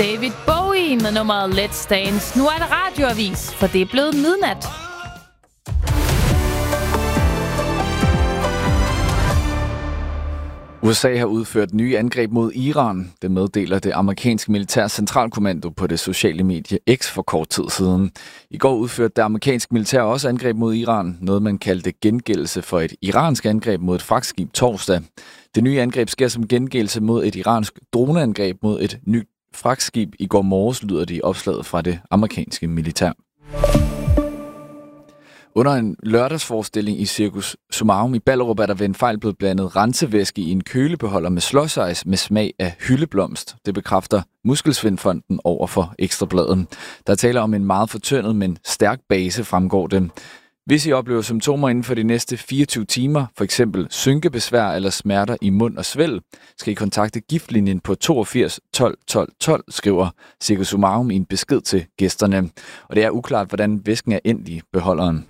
David Bowie med nummeret Let's Dance. Nu er det radioavis, for det er blevet midnat. USA har udført nye angreb mod Iran. Det meddeler det amerikanske militærs centralkommando på det sociale medie X for kort tid siden. I går udførte det amerikanske militær også angreb mod Iran, noget man kaldte gengældelse for et iransk angreb mod et fragtskib torsdag. Det nye angreb sker som gengældelse mod et iransk droneangreb mod et nyt fragtskib i går morges, lyder det i opslaget fra det amerikanske militær. Under en lørdagsforestilling i Cirkus Sumarum i Ballerup er der ved en fejl blevet blandet rensevæske i en kølebeholder med slush-ice med smag af hyldeblomst. Det bekræfter Muskelsvindfonden over for Ekstra Bladet. Der taler om en meget fortyndet, men stærk base, fremgår det. Hvis I oplever symptomer inden for de næste 24 timer, f.eks. synkebesvær eller smerter i mund og svælg, skal I kontakte giftlinjen på 82 12 12 12, skriver Cirkus Sumarum i en besked til gæsterne. Og det er uklart, hvordan væsken er endt i beholderen.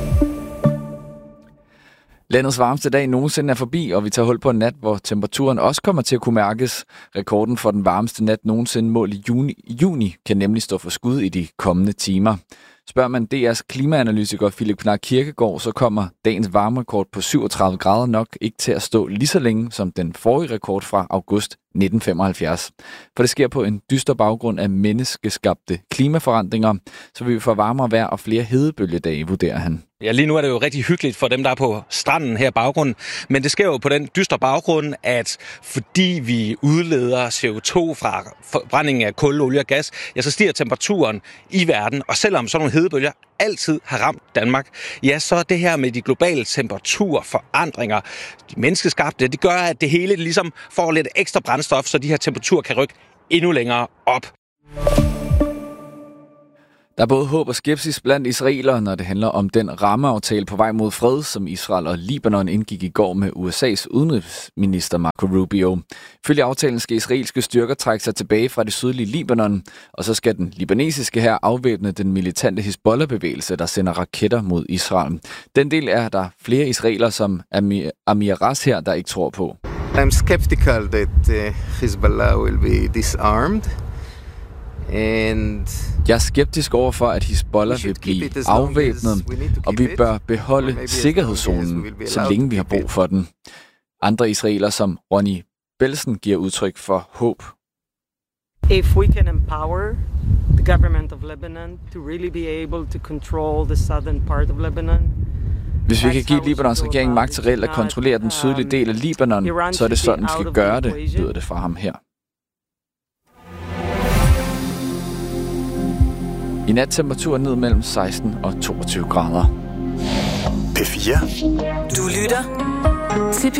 Landets varmeste dag nogensinde er forbi, og vi tager hul på en nat, hvor temperaturen også kommer til at kunne mærkes. Rekorden for den varmeste nat nogensinde målt i juni kan nemlig stå for skud i de kommende timer. Spørger man DR's klimaanalytiker Philip Knark Kirkegaard, så kommer dagens varmerekord på 37 grader nok ikke til at stå lige så længe som den forrige rekord fra august 1975. For det sker på en dyster baggrund af menneskeskabte klimaforandringer, så vi får varmere vejr og flere hedebølgedage, vurderer han. Ja, lige nu er det jo rigtig hyggeligt for dem, der er på stranden her i baggrunden, men det sker jo på den dystre baggrund, at fordi vi udleder CO2 fra forbrændingen af kul, olie og gas, ja, så stiger temperaturen i verden, og selvom sådan nogle hedebølger altid har ramt Danmark, ja, så det her med de globale temperaturforandringer, de menneskeskabte, det gør, at det hele ligesom får lidt ekstra brændstof, så de her temperaturer kan rykke endnu længere op. Der er både håb og skepsis blandt israelere, når det handler om den rammeaftale på vej mod fred, som Israel og Libanon indgik i går med USA's udenrigsminister Marco Rubio. Ifølge aftalen skal israelske styrker trække sig tilbage fra det sydlige Libanon, og så skal den libanesiske hær afvæbne den militante Hizbollah-bevægelse, der sender raketter mod Israel. Den del er der flere israelere som Amir Ras her, der ikke tror på. I'm skeptical that Hezbollah will be disarmed. Jeg er skeptisk over for, at Hizbollah vil blive afvæbnet, og vi bør beholde sikkerhedszonen, så længe vi har brug for den. Andre israelere som Ronny Belsen giver udtryk for håb. If we can empower the government of Lebanon to really be able to control the southern part of Lebanon. Hvis vi kan give Libanons regering magt til reelt at kontrollere den sydlige del af Libanon, så er det sådan, vi skal gøre det, lyder det fra ham her. I nat temperaturen ned mellem 16 og 22 grader. P4. Du lytter til